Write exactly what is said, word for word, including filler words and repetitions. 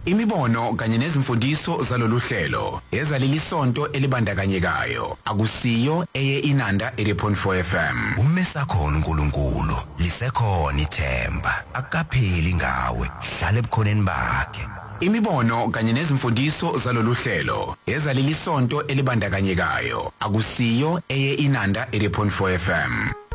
Imibono kanye nezimfundiso zalolu hlelo ezaleli sonto elibandakanyekayo akusiyo eye Inanda eighty point four F M. Umesakhona uNkulunkulu lisekhona ithemba akapheli ngawe hlala ebukhoneni bakhe. Imibono kanye nezimfundiso zalolu hlelo ezaleli sonto elibandakanyekayo akusiyo eye Inanda eighty point four F M.